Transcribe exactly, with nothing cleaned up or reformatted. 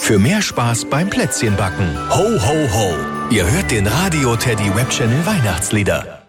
Für mehr Spaß beim Plätzchenbacken. Ho, ho, ho. Ihr hört den Radio Teddy Web Channel Weihnachtslieder.